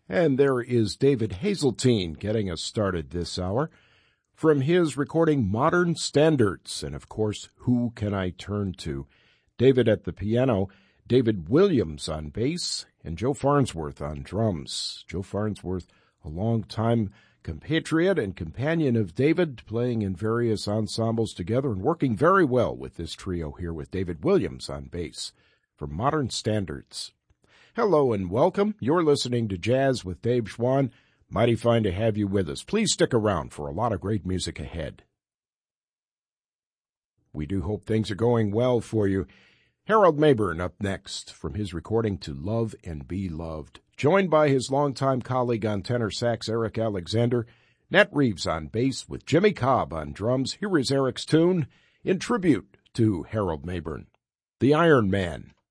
And there is David Hazeltine getting us started this hour from his recording Modern Standards. And, of course, Who Can I Turn To? David at the piano, David Williams on bass, and Joe Farnsworth on drums. Joe Farnsworth, a long-time compatriot and companion of David, playing in various ensembles together and working very well with this trio here with David Williams on bass from Modern Standards. Hello and welcome. You're listening to Jazz with Dave Schwann. Mighty fine to have you with us. Please stick around for a lot of great music ahead. We do hope things are going well for you. Harold Mabern up next from his recording To Love and Be Loved, joined by his longtime colleague on tenor sax, Eric Alexander, Nat Reeves on bass with Jimmy Cobb on drums. Here is Eric's tune in tribute to Harold Mabern, The Iron Man.